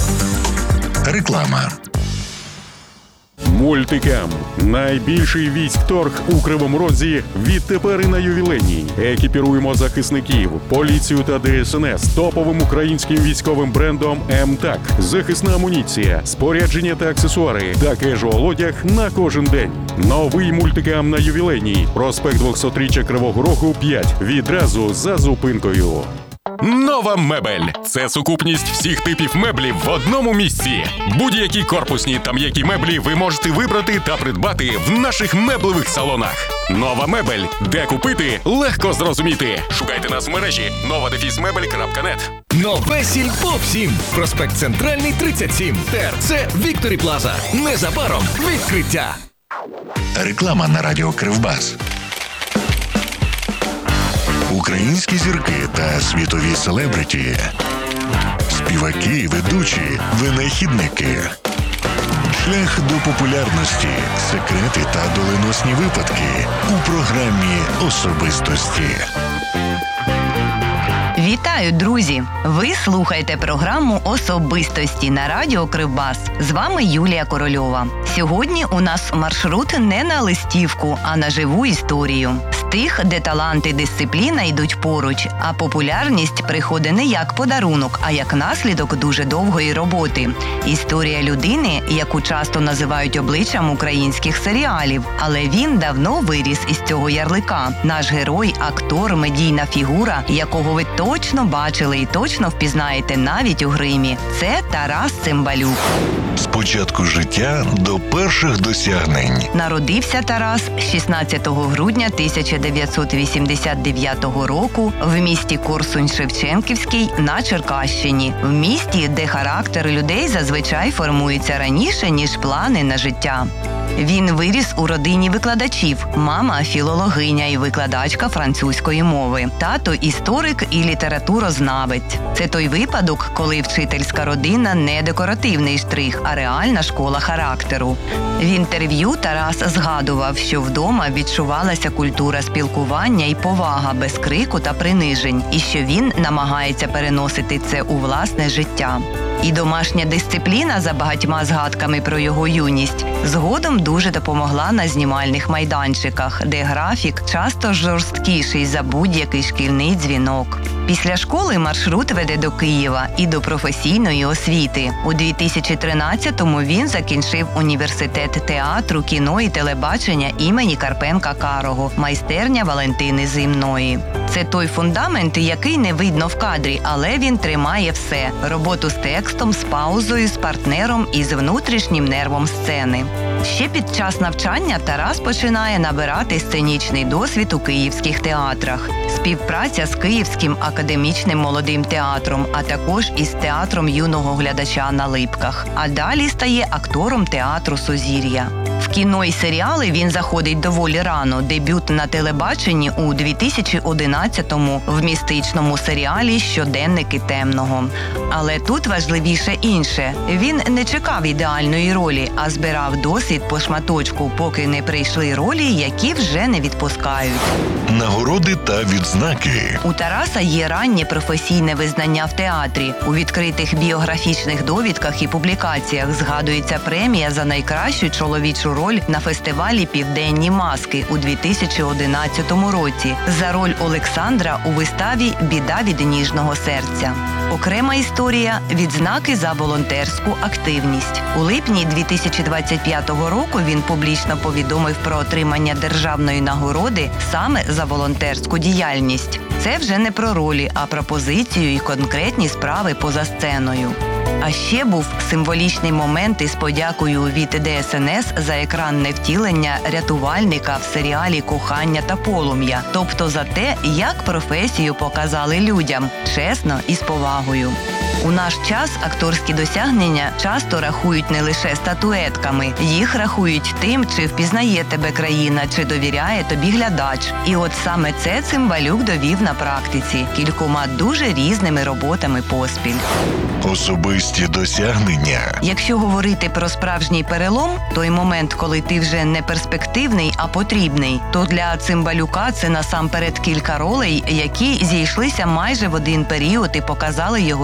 Реклама. Мультикам. Найбільший військторг у Кривому Розі відтепер і на Ювілейній. Екіпіруємо захисників, поліцію та ДСНС топовим українським військовим брендом МТАК. Захисна амуніція, спорядження та аксесуари та кежуал-одяг на кожен день. Новий мультикам на Ювілейній. Проспект 200-річчя Кривого Рогу, 5. Відразу за зупинкою. Нова мебель – це сукупність всіх типів меблів в одному місці. Будь-які корпусні та м'які меблі ви можете вибрати та придбати в наших меблевих салонах. Нова мебель. Де купити – легко зрозуміти. Шукайте нас в мережі nova-mebel.net. Нове Сільпо всім. Проспект Центральний, 37. ТРЦ Вікторі Плаза. Незабаром відкриття. Реклама на радіо Кривбас. Українські зірки та світові селебриті, співаки, ведучі, винахідники. Шлях до популярності, секрети та доленосні випадки у програмі «Особистості». Вітаю, друзі! Ви слухаєте програму «Особистості» на радіо Кривбас. З вами Юлія Корольова. Сьогодні у нас маршрут не на листівку, а на живу історію. З тих, де талант і дисципліна йдуть поруч, а популярність приходить не як подарунок, а як наслідок дуже довгої роботи. Історія людини, яку часто називають обличчям українських серіалів, але він давно виріс із цього ярлика. Наш герой – актор, медійна фігура, якого ви точно бачили і точно впізнаєте навіть у гримі. Це Тарас Цимбалюк. З початку життя до перших досягнень. Народився Тарас 16 грудня 1989 року в місті Корсунь-Шевченківський на Черкащині. В місті, де характер людей зазвичай формується раніше, ніж плани на життя. Він виріс у родині викладачів. Мама – філологиня і викладачка французької мови. Тато – історик і літературознавець. Це той випадок, коли вчительська родина не декоративний штрих, а реальна школа характеру. В інтерв'ю Тарас згадував, що вдома відчувалася культура спілкування і повага без крику та принижень, і що він намагається переносити це у власне життя. І домашня дисципліна, за багатьма згадками про його юність, згодом дуже допомогла на знімальних майданчиках, де графік часто жорсткіший за будь-який шкільний дзвінок. Після школи маршрут веде до Києва і до професійної освіти. У 2013-му він закінчив університет театру, кіно і телебачення імені Карпенка-Карого, майстерня Валентини Зимної. Це той фундамент, який не видно в кадрі, але він тримає все – роботу з текстом, з паузою, з партнером і з внутрішнім нервом сцени. Ще під час навчання Тарас починає набирати сценічний досвід у київських театрах. Співпраця з Київським академічним молодим театром, а також із театром юного глядача на Липках. А далі стає актором театру «Сузір'я». В кіно і серіали він заходить доволі рано. Дебют на телебаченні у 2011-му в містичному серіалі «Щоденники темного». Але тут важливіше інше. Він не чекав ідеальної ролі, а збирав досвід по шматочку, поки не прийшли ролі, які вже не відпускають. Нагороди та відзнаки. У Тараса є раннє професійне визнання в театрі. У відкритих біографічних довідках і публікаціях згадується премія за найкращу чоловічу роль на фестивалі «Південні маски» у 2011 році за роль Олександра у виставі «Біда від ніжного серця». Окрема історія – відзнаки за волонтерську активність. У липні 2025 року він публічно повідомив про отримання державної нагороди саме за волонтерську діяльність. Це вже не про ролі, а про позицію і конкретні справи поза сценою. А ще був символічний момент із подякою від ДСНС за екранне втілення рятувальника в серіалі «Кохання та полум'я», тобто за те, як професію показали людям, чесно і з повагою. У наш час акторські досягнення часто рахують не лише статуетками. Їх рахують тим, чи впізнає тебе країна, чи довіряє тобі глядач. І от саме це Цимбалюк довів на практиці кількома дуже різними роботами поспіль. Особисті досягнення. Якщо говорити про справжній перелом, той момент, коли ти вже не перспективний, а потрібний, то для Цимбалюка це насамперед кілька ролей, які зійшлися майже в один період і показали його з різних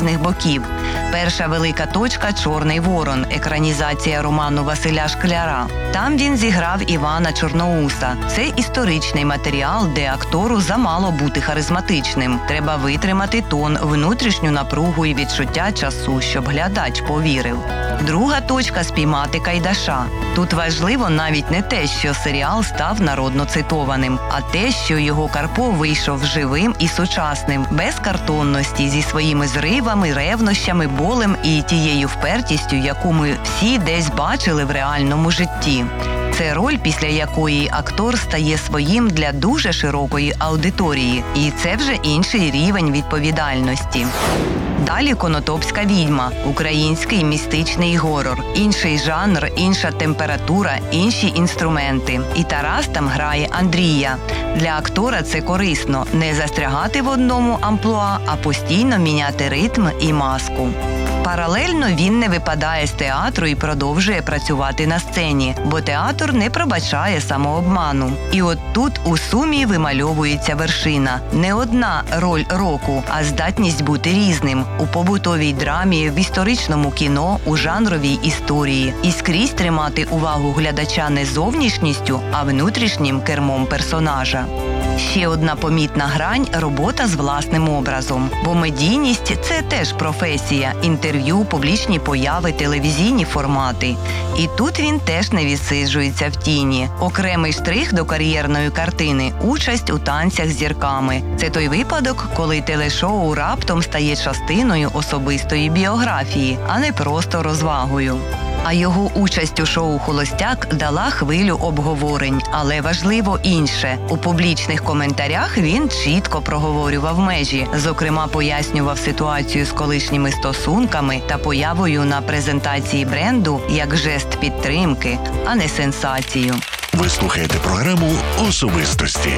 різних боків. Перша велика точка «Чорний ворон» – екранізація роману Василя Шкляра. Там він зіграв Івана Чорноуса. Це історичний матеріал, де актору замало бути харизматичним. Треба витримати тон, внутрішню напругу і відчуття часу, щоб глядач повірив. Друга точка – «Спіймати Кайдаша». Тут важливо навіть не те, що серіал став народно цитованим, а те, що його Карпо вийшов живим і сучасним, без картонності, зі своїми зривами, ревнощами, болем і тією впертістю, яку ми всі десь бачили в реальному житті. Це роль, після якої актор стає своїм для дуже широкої аудиторії. І це вже інший рівень відповідальності. Далі «Конотопська відьма» – український містичний горор. Інший жанр, інша температура, інші інструменти. І Тарас там грає Андрія. Для актора це корисно – не застрягати в одному амплуа, а постійно міняти ритм і маску. Паралельно він не випадає з театру і продовжує працювати на сцені, бо театр не пробачає самообману. І от тут у сумі вимальовується вершина. Не одна роль року, а здатність бути різним. У побутовій драмі, в історичному кіно, у жанровій історії. І скрізь тримати увагу глядача не зовнішністю, а внутрішнім кермом персонажа. Ще одна помітна грань – робота з власним образом. Бо медійність – це теж професія, інтерв'ю, публічні появи, телевізійні формати. І тут він теж не відсиджується в тіні. Окремий штрих до кар'єрної картини – участь у «Танцях з зірками». Це той випадок, коли телешоу раптом стає частиною особистої біографії, а не просто розвагою. А його участь у шоу «Холостяк» дала хвилю обговорень. Але важливо інше. У публічних коментарях він чітко проговорював межі. Зокрема, пояснював ситуацію з колишніми стосунками та появою на презентації бренду як жест підтримки, а не сенсацію. Ви слухаєте програму «Особистості».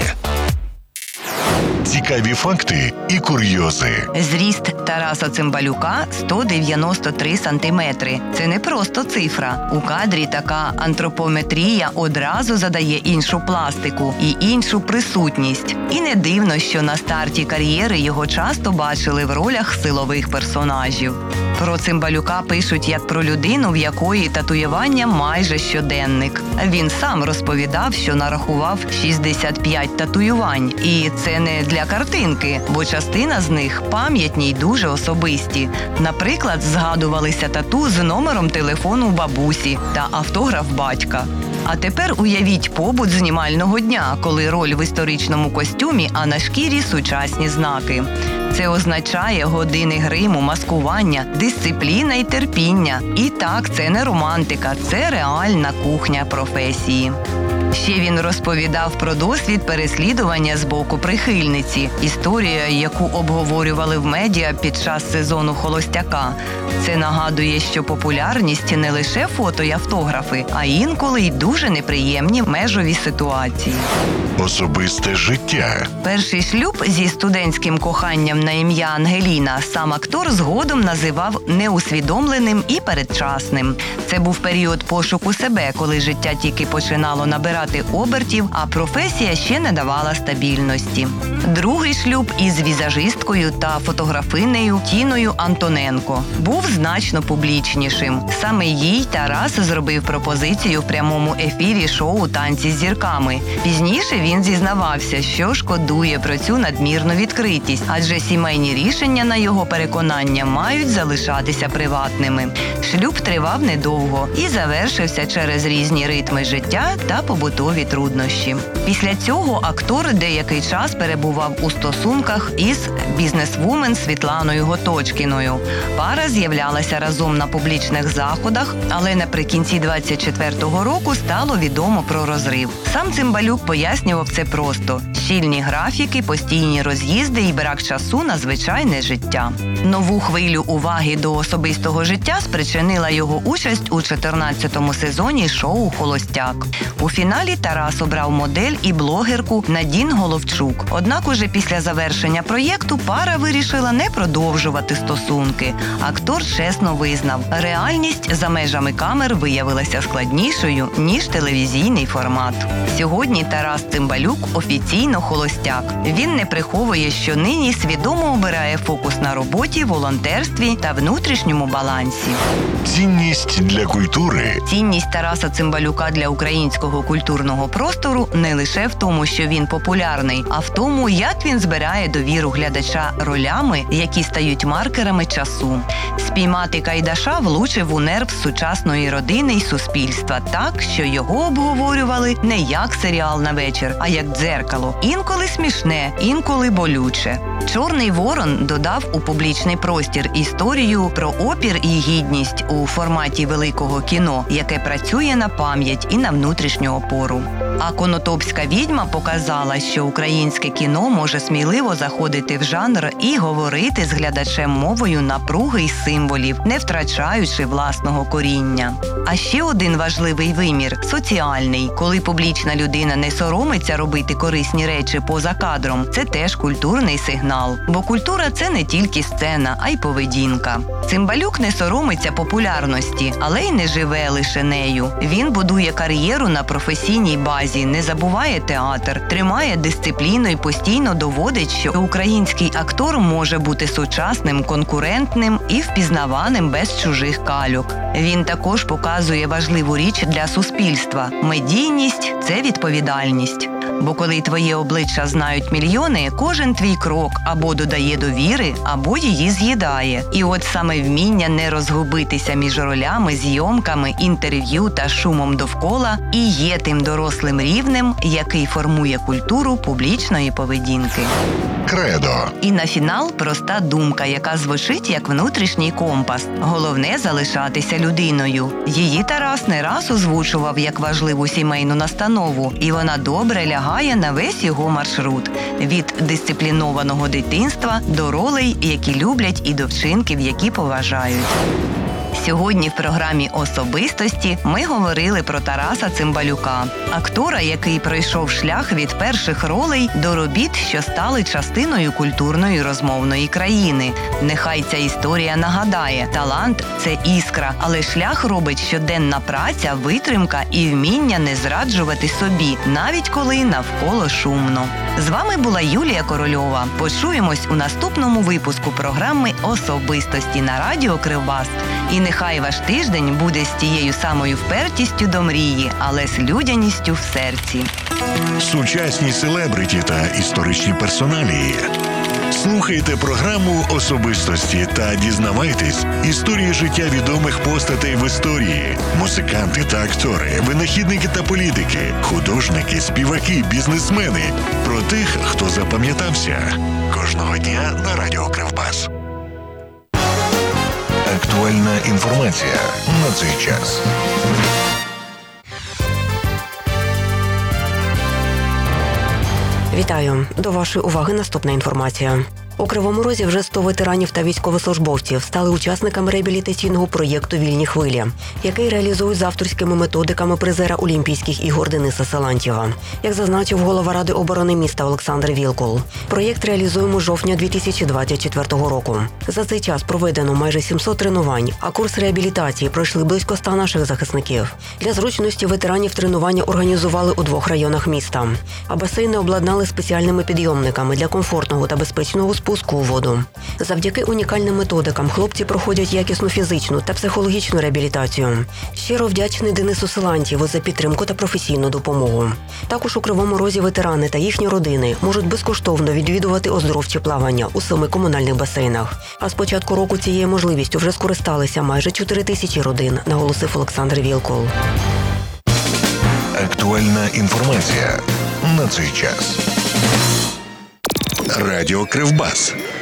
Цікаві факти і курйози. Зріст Тараса Цимбалюка – 193 сантиметри. Це не просто цифра. У кадрі така антропометрія одразу задає іншу пластику і іншу присутність. І не дивно, що на старті кар'єри його часто бачили в ролях силових персонажів. Про Цимбалюка пишуть як про людину, в якої татуювання майже щоденник. Він сам розповідав, що нарахував 65 татуювань. І це не для картинки, бо частина з них пам'ятні й дуже особисті. Наприклад, згадувалися тату з номером телефону бабусі та автограф батька. А тепер уявіть побут знімального дня, коли роль в історичному костюмі, а на шкірі сучасні знаки. Це означає години гриму, маскування, дисципліна і терпіння. І так, це не романтика, це реальна кухня професії. Ще він розповідав про досвід переслідування з боку прихильниці. Історія, яку обговорювали в медіа під час сезону «Холостяка». Це нагадує, що популярність – не лише фото й автографи, а інколи й дуже неприємні межові ситуації. Особисте життя. Перший шлюб зі студентським коханням на ім'я Ангеліна сам актор згодом називав неусвідомленим і передчасним. Це був період пошуку себе, коли життя тільки починало набирати обертів, а професія ще не давала стабільності. Другий шлюб із візажисткою та фотографинею Тіною Антоненко був значно публічнішим. Саме їй Тарас зробив пропозицію в прямому ефірі шоу «Танці з зірками». Пізніше він зізнавався, що шкодує про цю надмірну відкритість, адже сімейні рішення, на його переконання, мають залишатися приватними. Шлюб тривав недовго і завершився через різні ритми життя та побутові труднощі. Після цього актор деякий час перебував у стосунках із бізнесвумен Світланою Готочкіною. Пара з'являлася разом на публічних заходах, але наприкінці 24-го року стало відомо про розрив. Сам Цимбалюк пояснював це просто – щільні графіки, постійні роз'їзди і брак часу на звичайне життя. Нову хвилю уваги до особистого життя спричинила його участь у 14-му сезоні шоу «Холостяк». У фіналі Далі Тарас обрав модель і блогерку Надін Головчук. Однак уже після завершення проєкту пара вирішила не продовжувати стосунки. Актор чесно визнав, реальність за межами камер виявилася складнішою, ніж телевізійний формат. Сьогодні Тарас Цимбалюк офіційно холостяк. Він не приховує, що нині свідомо обирає фокус на роботі, волонтерстві та внутрішньому балансі. Цінність для культури. Цінність Тараса Цимбалюка для українського культурного простору не лише в тому, що він популярний, а в тому, як він збирає довіру глядача ролями, які стають маркерами часу. Спіймати Кайдаша влучив у нерв сучасної родини й суспільства так, що його обговорювали не як серіал на вечір, а як дзеркало. Інколи смішне, інколи болюче. «Чорний ворон» додав у публічний простір історію про опір і гідність у форматі великого кіно, яке працює на пам'ять і на внутрішню опору. А «Конотопська відьма» показала, що українське кіно може сміливо заходити в жанр і говорити з глядачем мовою напруги й символів, не втрачаючи власного коріння. А ще один важливий вимір – соціальний. Коли публічна людина не соромиться робити корисні речі поза кадром, це теж культурний сигнал. Бо культура – це не тільки сцена, а й поведінка. Цимбалюк не соромиться популярності, але й не живе лише нею. Він будує кар'єру на професійній базі, не забуває театр, тримає дисципліну і постійно доводить, що український актор може бути сучасним, конкурентним і впізнаваним без чужих кальок. Він також показує важливу річ для суспільства – медійність – це відповідальність. Бо коли твоє обличчя знають мільйони, кожен твій крок або додає довіри, або її з'їдає. І от саме вміння не розгубитися між ролями, зйомками, інтерв'ю та шумом довкола і є тим дорослим рівнем, який формує культуру публічної поведінки. Кредо. І на фінал проста думка, яка звучить як внутрішній компас. Головне – залишатися людиною. Її Тарас не раз озвучував як важливу сімейну настанову, і вона добре лягає на весь його маршрут. Від дисциплінованого дитинства до ролей, які люблять, і до вчинків, які поважають. Сьогодні в програмі «Особистості» ми говорили про Тараса Цимбалюка, актора, який пройшов шлях від перших ролей до робіт, що стали частиною культурної розмовної країни. Нехай ця історія нагадає, талант – це іскра, але шлях робить щоденна праця, витримка і вміння не зраджувати собі, навіть коли навколо шумно. З вами була Юлія Корольова. Почуємось у наступному випуску програми «Особистості» на радіо Кривбас. І нехай ваш тиждень буде з тією самою впертістю до мрії, але з людяністю в серці. Сучасні селебриті та історичні персоналії. Слухайте програму «Особистості» та дізнавайтесь історії життя відомих постатей в історії. Музиканти та актори, винахідники та політики, художники, співаки, бізнесмени. Про тих, хто запам'ятався. Кожного дня на радіо Кривбас. Актуальна інформація на цей час. Вітаю! До вашої уваги наступна інформація. У Кривому Розі вже 100 ветеранів та військовослужбовців стали учасниками реабілітаційного проєкту «Вільні хвилі», який реалізують з авторськими методиками призера Олімпійських ігор Дениса Силантьєва. Як зазначив голова Ради оборони міста Олександр Вілкул, проєкт реалізуємо з жовтня 2024 року. За цей час проведено майже 700 тренувань, а курс реабілітації пройшли близько 100 наших захисників. Для зручності ветеранів тренування організували у 2 районах міста, а басейни обладнали спеціальними підйомниками для комфортного та безпечного спуску у воду. Завдяки унікальним методикам хлопці проходять якісну фізичну та психологічну реабілітацію. Щиро вдячний Денису Силантьєву за підтримку та професійну допомогу. Також у Кривому Розі ветерани та їхні родини можуть безкоштовно відвідувати оздоровчі плавання у 7 комунальних басейнах. А з початку року цією можливістю вже скористалися майже 4 тисячі родин, наголосив Олександр Вілкул. Актуальна інформація на цей час. Радіо Кривбас.